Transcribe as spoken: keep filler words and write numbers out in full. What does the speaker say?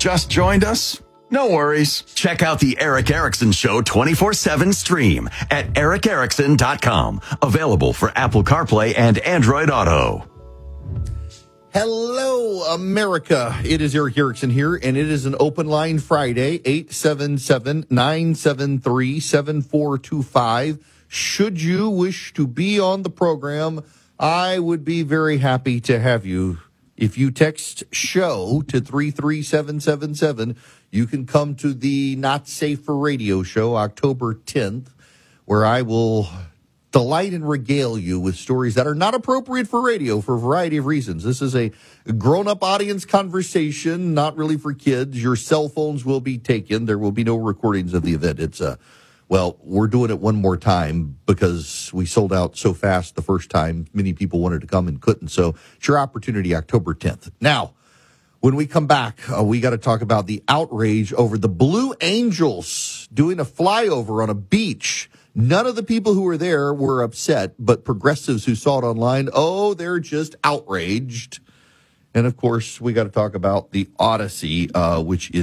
Just joined us? No worries. Check out the Eric Erickson Show twenty-four seven stream at eric erickson dot com. Available for Apple CarPlay and Android Auto. Hello, America. It is Eric Erickson here, and it is an open line Friday, eight seven seven, nine seven three, seven four two five. Should you wish to be on the program, I would be very happy to have you. If you text SHOW to three three seven seven seven, you can come to the Not Safe for Radio show October tenth, where I will delight and regale you with stories that are not appropriate for radio for a variety of reasons. This is a grown-up audience conversation, not really for kids. Your cell phones will be taken. There will be no recordings of the event. It's a Well, we're doing it one more time because we sold out so fast the first time. Many people wanted to come and couldn't. So it's your opportunity, October tenth. Now, when we come back, uh, we got to talk about the outrage over the Blue Angels doing a flyover on a beach. None of the people who were there were upset, but progressives who saw it online, oh, they're just outraged. And, of course, we got to talk about the Odyssey, uh, which is